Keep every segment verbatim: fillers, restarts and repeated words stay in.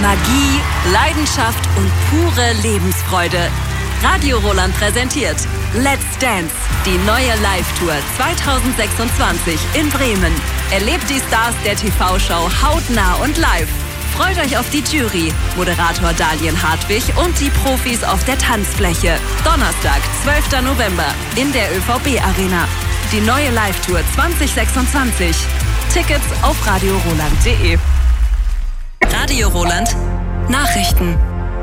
Magie, Leidenschaft und pure Lebensfreude. Radio Roland präsentiert Let's Dance, die neue Live-Tour zwanzig sechsundzwanzig in Bremen. Erlebt die Stars der T V-Show hautnah und live. Freut euch auf die Jury, Moderator Dalian Hartwig und die Profis auf der Tanzfläche. Donnerstag, zwölfter November in der Ö V B-Arena. Die neue Live-Tour zwanzig sechsundzwanzig. Tickets auf radio roland punkt de. Radio Roland Nachrichten.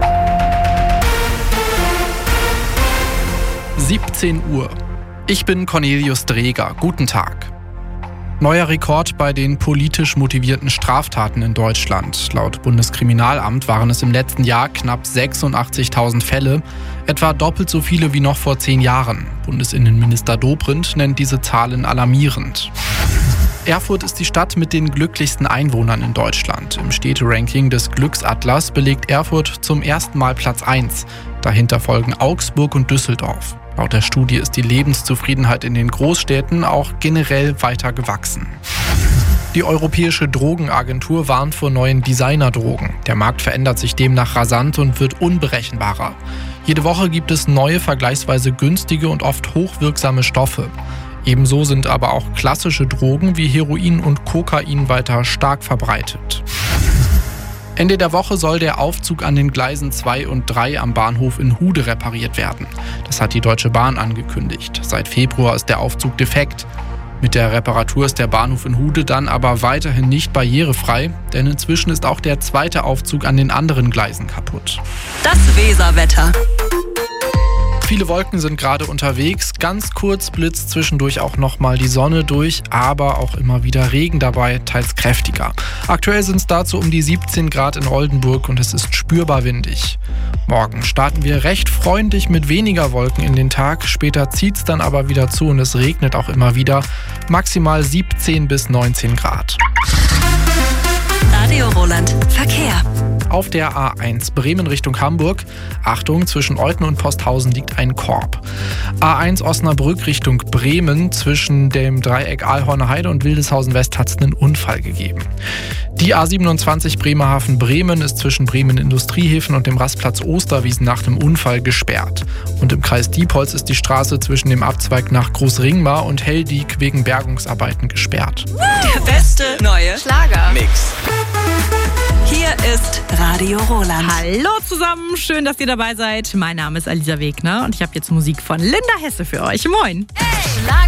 siebzehn Uhr. Ich bin Cornelius Dreger. Guten Tag. Neuer Rekord bei den politisch motivierten Straftaten in Deutschland. Laut Bundeskriminalamt waren es im letzten Jahr knapp sechsundachtzigtausend Fälle, etwa doppelt so viele wie noch vor zehn Jahren. Bundesinnenminister Dobrindt nennt diese Zahlen alarmierend. Erfurt ist die Stadt mit den glücklichsten Einwohnern in Deutschland. Im Städteranking des Glücksatlas belegt Erfurt zum ersten Mal Platz eins. Dahinter folgen Augsburg und Düsseldorf. Laut der Studie ist die Lebenszufriedenheit in den Großstädten auch generell weiter gewachsen. Die Europäische Drogenagentur warnt vor neuen Designerdrogen. Der Markt verändert sich demnach rasant und wird unberechenbarer. Jede Woche gibt es neue, vergleichsweise günstige und oft hochwirksame Stoffe. Ebenso sind aber auch klassische Drogen wie Heroin und Kokain weiter stark verbreitet. Ende der Woche soll der Aufzug an den Gleisen zwei und drei am Bahnhof in Hude repariert werden. Das hat die Deutsche Bahn angekündigt. Seit Februar ist der Aufzug defekt. Mit der Reparatur ist der Bahnhof in Hude dann aber weiterhin nicht barrierefrei, denn inzwischen ist auch der zweite Aufzug an den anderen Gleisen kaputt. Das Weserwetter. Viele Wolken sind gerade unterwegs, ganz kurz blitzt zwischendurch auch nochmal die Sonne durch, aber auch immer wieder Regen dabei, teils kräftiger. Aktuell sind es dazu um die siebzehn Grad in Oldenburg und es ist spürbar windig. Morgen starten wir recht freundlich mit weniger Wolken in den Tag, später zieht es dann aber wieder zu und es regnet auch immer wieder, maximal siebzehn bis neunzehn Grad. Radio Roland Verkehr. Auf der A eins Bremen Richtung Hamburg. Achtung, zwischen Euthen und Posthausen liegt ein Korb. A eins Osnabrück Richtung Bremen. Zwischen dem Dreieck Aalhorner Heide und Wildeshausen West hat es einen Unfall gegeben. Die A siebenundzwanzig Bremerhaven-Bremen ist zwischen Bremen Industriehäfen und dem Rastplatz Osterwiesen nach dem Unfall gesperrt. Und im Kreis Diepholz ist die Straße zwischen dem Abzweig nach Großringmar und Heldiek wegen Bergungsarbeiten gesperrt. Der beste neue Schlagermix. Hier ist Radio Roland. Hallo zusammen, schön, dass ihr dabei seid. Mein Name ist Alisa Wegner und ich habe jetzt Musik von Linda Hesse für euch. Moin. Hey,